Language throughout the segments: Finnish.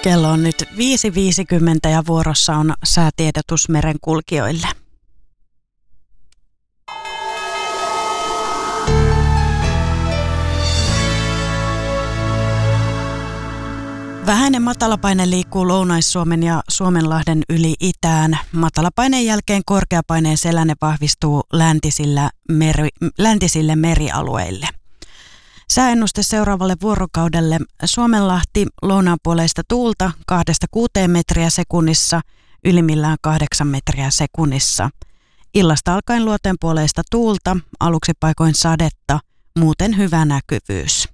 Kello on nyt 5.50 ja vuorossa on säätiedotus merenkulkijoille. Vähäinen matalapaine liikkuu Lounais-Suomen ja Suomenlahden yli itään. Matalapaineen jälkeen korkeapaineen selänne vahvistuu läntisille merialueille. Sääennuste seuraavalle vuorokaudelle: Suomenlahti lounaanpuoleista tuulta 2-6 metriä sekunnissa, ylimmillään 8 metriä sekunnissa. Illasta alkaen luoteenpuoleista tuulta, aluksi paikoin sadetta, muuten hyvä näkyvyys.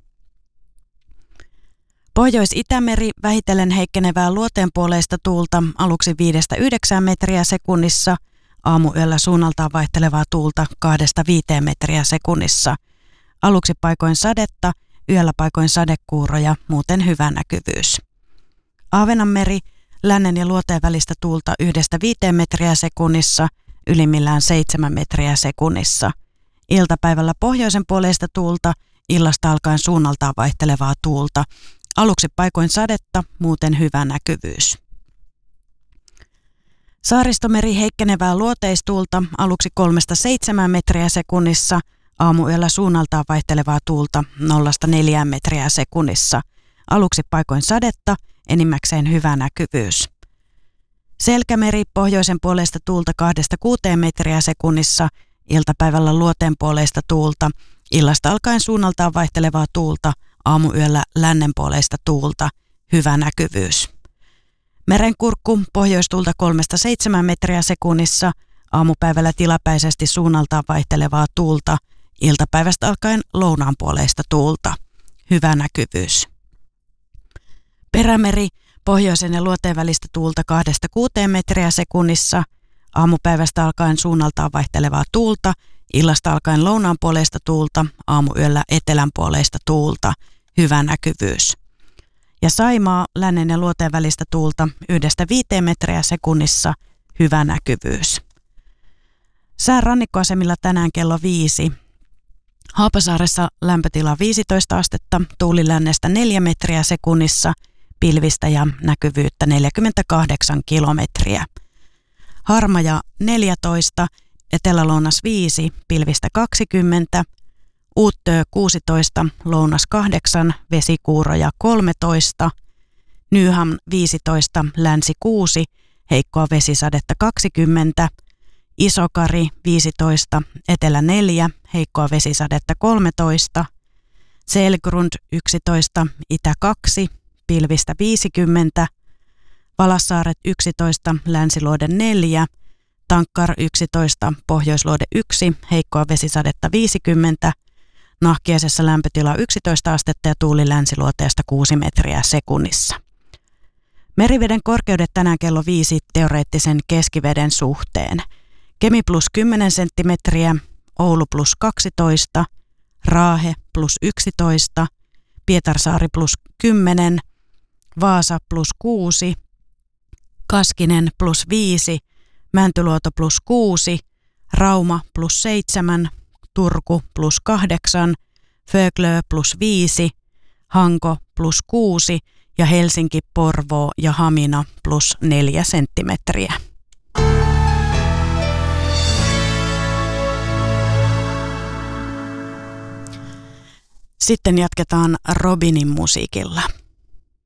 Pohjois-Itämeri vähitellen heikkenevää luoteenpuoleista tuulta, aluksi 5-9 metriä sekunnissa, aamuyöllä suunnaltaan vaihtelevaa tuulta 2-5 metriä sekunnissa. Aluksi paikoin sadetta, yöllä paikoin sadekuuroja, muuten hyvä näkyvyys. Ahvenanmeri, lännen ja luoteen välistä tuulta 1-5 metriä sekunnissa, ylimmillään 7 metriä sekunnissa. Iltapäivällä pohjoisen puoleista tuulta, illasta alkaen suunnaltaan vaihtelevaa tuulta. Aluksi paikoin sadetta, muuten hyvä näkyvyys. Saaristomeri heikkenevää luoteistuulta, aluksi 3-7 metriä sekunnissa, aamuyöllä suunnaltaan vaihtelevaa tuulta 0-4 metriä sekunnissa. Aluksi paikoin sadetta, enimmäkseen hyvä näkyvyys. Selkämeri pohjoisen puoleista tuulta 2-6 metriä sekunnissa, iltapäivällä luoteen puoleista tuulta, illasta alkaen suunnaltaan vaihtelevaa tuulta, aamuyöllä lännenpuoleista tuulta, hyvä näkyvyys. Merenkurkku pohjoistuulta 3-7 metriä sekunnissa, aamupäivällä tilapäisesti suunnaltaan vaihtelevaa tuulta, iltapäivästä alkaen lounaanpuoleista tuulta, hyvä näkyvyys. Perämeri pohjoisen ja luoteen välistä tuulta 2-6 metriä sekunnissa, aamupäivästä alkaen suunnaltaan vaihtelevaa tuulta, illasta alkaen lounaanpuoleista tuulta, aamuyöllä etelänpuoleista tuulta, hyvä näkyvyys. Ja Saimaa lännen ja luoteen välistä tuulta 1-5 metriä sekunnissa, hyvä näkyvyys. Sään rannikkoasemilla tänään kello 5. Haapasaaressa lämpötila 15 astetta, tuuli lännestä 4 metriä sekunnissa, pilvistä ja näkyvyyttä 48 kilometriä. Harmaja 14, Etelä-Lounas 5, pilvistä 20, Uuttöö 16, Lounas 8, vesikuuroja 13, Nyham 15, länsi 6, heikkoa vesisadetta 20, Isokari 15, etelä 4, heikkoa vesisadetta 13, Selgrund 11, itä 2, pilvistä 50, Valassaaret 11, länsiluode 4, Tankkar 11, pohjoisluode 1, heikkoa vesisadetta 50, Nahkiaisessa lämpötila 11 astetta ja tuuli länsiluoteesta 6 metriä sekunnissa. Meriveden korkeudet tänään kello 5 teoreettisen keskiveden suhteen. Kemi plus 10 senttimetriä, Oulu plus 12, Raahe plus 11, Pietarsaari plus 10, Vaasa plus 6, Kaskinen plus 5, Mäntyluoto plus 6, Rauma plus 7, Turku plus 8, Föglö plus 5, Hanko plus 6 ja Helsinki, Porvoo ja Hamina plus 4 senttimetriä. Sitten jatketaan Robinin musiikilla.